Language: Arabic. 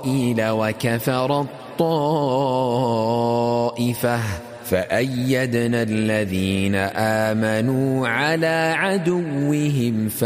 إسرائيل وكفر الطائفة فأيدنا الذين آمنوا على عدوهم